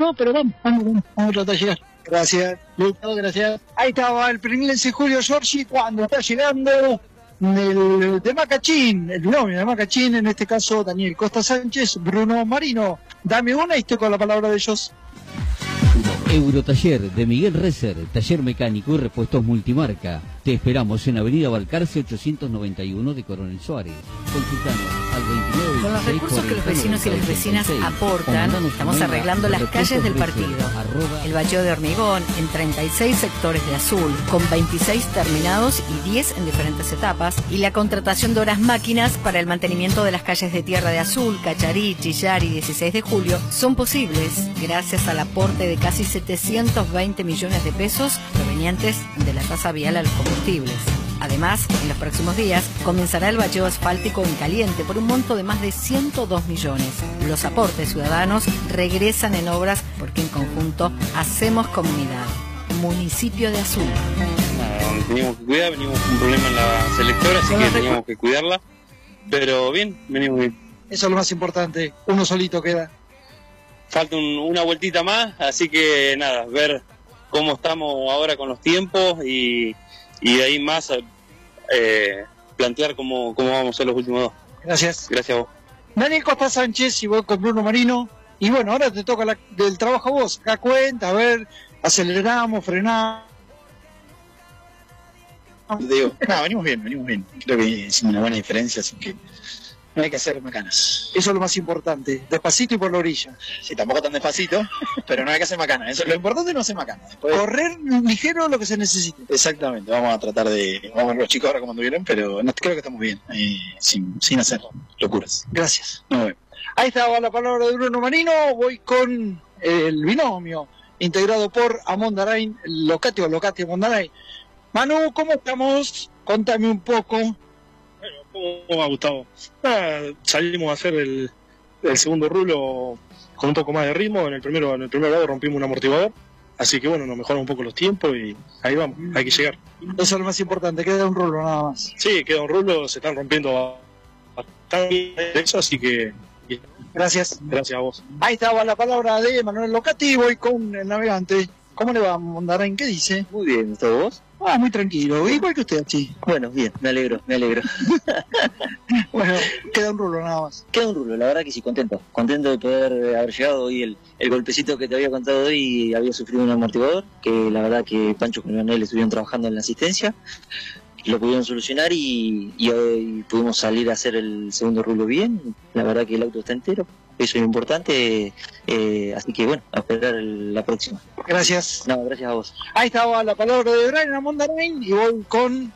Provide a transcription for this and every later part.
no, pero vamos a tratar de llegar. Gracias, listo, gracias. Ahí estaba el primerense Julio Giorgi cuando está llegando de Macachín, el binomio de Macachín, en este caso Daniel Costa Sánchez, Bruno Marino. Dame una y estoy con la palabra de ellos. Eurotaller de Miguel Reser, taller mecánico y repuestos multimarca. Te esperamos en Avenida Balcarce 891 de Coronel Suárez. Consultanos al 29. Con los recursos que los vecinos y las vecinas aportan, estamos arreglando las calles del partido. El bacheo de hormigón en 36 sectores de Azul, con 26 terminados y 10 en diferentes etapas, y la contratación de horas máquinas para el mantenimiento de las calles de Tierra de Azul, Cacharí, Chillar y 16 de Julio son posibles gracias al aporte de casi 720 millones de pesos provenientes de la tasa vial a los combustibles. Además, en los próximos días comenzará el bacheo asfáltico en caliente por un monto de más de 102 millones. Los aportes ciudadanos regresan en obras porque en conjunto hacemos comunidad. Municipio de Azul. Teníamos que cuidar, venimos con un problema en la selectora, así que teníamos que cuidarla. Pero bien, venimos bien. Eso es lo más importante, uno solito queda. Falta una vueltita más, así que nada, ver cómo estamos ahora con los tiempos y de ahí más plantear cómo vamos a ser los últimos dos. Gracias. Gracias a vos. Daniel Costa Sánchez y voy con Bruno Marino. Y bueno, ahora te toca del trabajo a vos. Acá cuenta, a ver, aceleramos, frenamos. Digo, no, venimos bien. Creo que es una buena diferencia, así que no hay que hacer macanas. Eso es lo más importante, despacito y por la orilla. Sí, tampoco tan despacito, pero no hay que hacer macanas. Eso, lo importante es no hacer macanas. Después... Correr ligero lo que se necesite. Exactamente, vamos a tratar de... Vamos a ver los chicos ahora cómo anduvieron, pero no, creo que estamos bien, sin hacer locuras. Gracias. Nos vemos. Ahí estaba la palabra de Bruno Marino. Voy con el binomio integrado por Amondarain, Locati Amondarain. Manu, ¿cómo estamos? Contame un poco. ¿Cómo va, Gustavo? Salimos a hacer el segundo rulo con un poco más de ritmo. En el primer lado rompimos un amortiguador, así que bueno, nos mejoran un poco los tiempos y ahí vamos, hay que llegar. Eso es lo más importante, queda un rulo nada más. Sí, queda un rulo, se están rompiendo bastante eso, así que... Gracias. Gracias a vos. Ahí estaba la palabra de Manuel Locati, voy con el navegante. ¿Cómo le va, Mondarain? ¿Qué dice? Muy bien, ¿todo vos? Muy tranquilo, igual que usted, sí. Bueno, bien, me alegro. Bueno, queda un rulo nada más. Queda un rulo, la verdad que sí, contento de poder haber llegado hoy. El golpecito que te había contado hoy, había sufrido un amortiguador, que la verdad que Pancho con Leonel estuvieron trabajando en la asistencia, lo pudieron solucionar y hoy pudimos salir a hacer el segundo rulo bien. La verdad que el auto está entero, eso es importante, así que bueno, a esperar la próxima. Gracias. No, gracias a vos. Ahí estaba la palabra de Brian Amondarain y voy con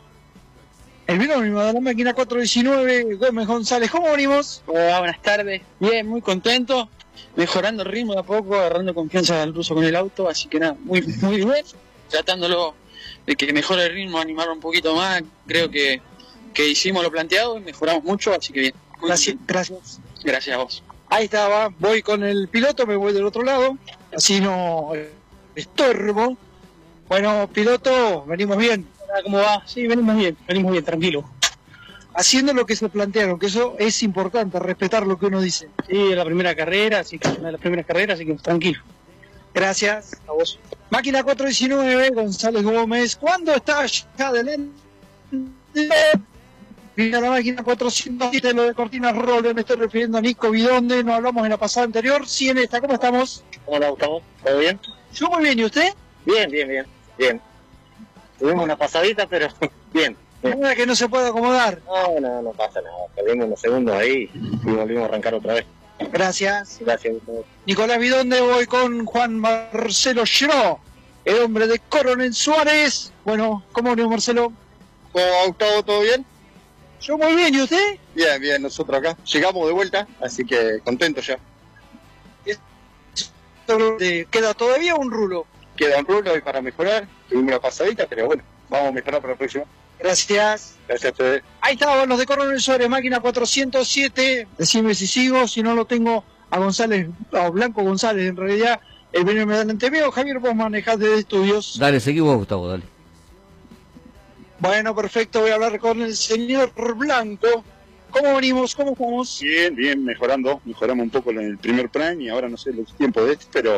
el binomio de la máquina 419, Gómez González. ¿Cómo venimos? Hola, buenas tardes. Bien, muy contento, mejorando el ritmo de a poco, agarrando confianza al ruso con el auto, así que nada, muy bien, tratándolo de que mejore el ritmo, animarlo un poquito más. Creo que hicimos lo planteado y mejoramos mucho, así que bien. Gracias. Gracias a vos. Ahí estaba, voy con el piloto, me voy del otro lado, así no estorbo. Bueno, piloto, venimos bien. ¿Cómo va? Sí, venimos bien, tranquilo. Haciendo lo que se plantearon, que eso es importante, respetar lo que uno dice. Sí, es la primera carrera, así que tranquilo. Gracias. A vos. Máquina 419, González Gómez. ¿Cuándo está allá adelante? Mira la máquina 407, lo de Cortinas Roller, me estoy refiriendo a Nico Bidonde, no hablamos en la pasada anterior, sí en esta, ¿cómo estamos? ¿Cómo la Gustavo? ¿Todo bien? Yo muy bien, ¿y usted? Bien. Tuvimos una pasadita, pero bien. Nada que no se puede acomodar. No pasa nada, perdimos unos segundos ahí y volvimos a arrancar otra vez. Gracias. Gracias, Gustavo. Nicolás Bidonde, voy con Juan Marcelo Giró, el hombre de Coronel Suárez. Bueno, ¿cómo venimos, Marcelo? ¿Cómo va, Gustavo? ¿Todo bien? Yo muy bien, ¿y usted? Bien, nosotros acá. Llegamos de vuelta, así que contento ya. Queda todavía un rulo. Queda un rulo y para mejorar. Tuvimos una pasadita, pero bueno, vamos a mejorar para la próxima. Gracias. Gracias a ustedes. Ahí estaban los de Coronel Suárez, máquina 407. Decime si sigo, si no lo tengo a González, a Blanco González, en realidad, el binomio delante mío. Javier, vos manejás de estudios. Dale, seguí vos, Gustavo, dale. Bueno, perfecto, voy a hablar con el señor Blanco. ¿Cómo venimos? ¿Cómo estamos? Bien, mejoramos un poco en el primer prime y ahora no sé los tiempos de este, pero